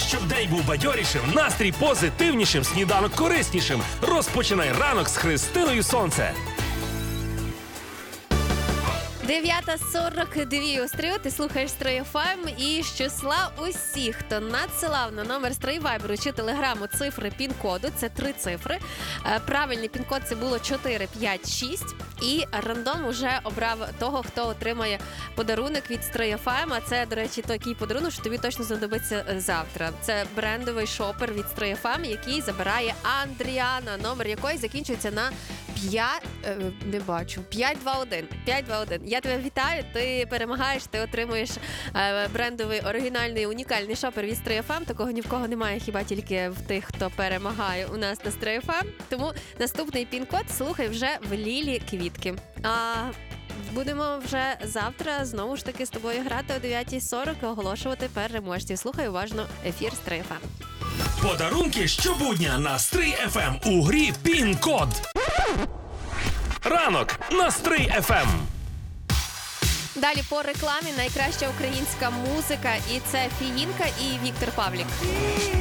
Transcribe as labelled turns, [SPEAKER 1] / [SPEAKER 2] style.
[SPEAKER 1] Щоб день був бадьорішим, настрій позитивнішим, сніданок кориснішим. Розпочинай ранок з Христиною Сонце.
[SPEAKER 2] 9:42 у Стрию, ти слухаєш Стрий ФМ, і з числа усіх, хто надсилав на номер Стрий Вайберу чи Телеграму цифри пін-коду, це 3 цифри. Правильний пін-код це було 456, і рандом уже обрав того, хто отримає подарунок від Стрий ФМ, а це, до речі, такий подарунок, що тобі точно знадобиться завтра. Це брендовий шопер від Стрий ФМ, який забирає Андріана, номер якої закінчується на 521. 521. Я тебе вітаю, ти перемагаєш, ти отримуєш брендовий, оригінальний, унікальний шопер від Стрий ФМ. Такого ні в кого немає, хіба тільки в тих, хто перемагає у нас на Стрий ФМ. Тому наступний пін-код слухай вже в Лілі Квітки. А будемо вже завтра знову ж таки з тобою грати о 9:40 і оголошувати переможців. Слухай уважно ефір Стрий ФМ.
[SPEAKER 1] Подарунки щобудня на Стрий ФМ у грі «Пін-код». Ранок на Стрий ФМ.
[SPEAKER 2] Далі по рекламі найкраща українська музика, і це Фіїнка і Віктор Павлік.